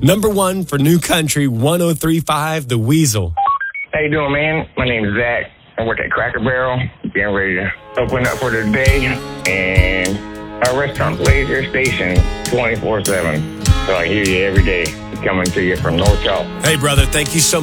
Number one for New Country 103.5, The Weasel. How you doing, man? My name is Zach. I work at Cracker Barrel. Getting ready to open up for the day. And our restaurant plays your station 24/7. So I hear you every day coming to you from North South. Hey, brother, thank you so much.